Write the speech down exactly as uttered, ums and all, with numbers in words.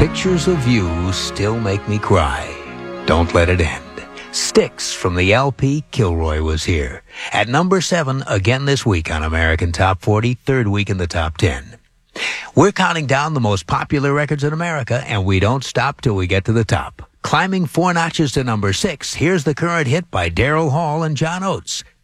Pictures of You Still Make Me Cry. Don't Let It End. Styx from the L P Kilroy Was Here. At number seven, again this week on American Top forty, third week in the top ten. We're counting down the most popular records in America, and we don't stop till we get to the top. Climbing four notches to number six, here's the current hit by Daryl Hall and John Oates,